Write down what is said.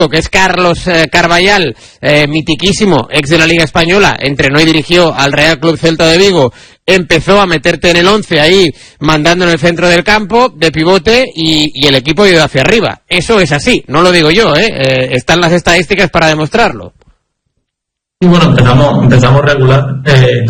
que es Carlos Carballal, mitiquísimo, ex de la Liga Española, entrenó y dirigió al Real Club Celta de Vigo, empezó a meterte en el 11 ahí, mandando en el centro del campo, de pivote, y el equipo ha ido hacia arriba. Eso es así, no lo digo yo, están las estadísticas para demostrarlo. Y bueno, empezamos regular,